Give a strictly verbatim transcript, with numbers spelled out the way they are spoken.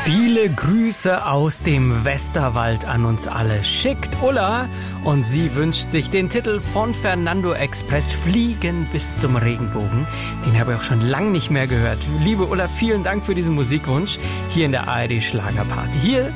Viele Grüße aus dem Westerwald an uns alle. Schickt Ulla und sie wünscht sich den Titel von Fernando Express, Fliegen bis zum Regenbogen. Den habe ich auch schon lange nicht mehr gehört. Liebe Ulla, vielen Dank für diesen Musikwunsch hier in der A R D Schlagerparty. Hier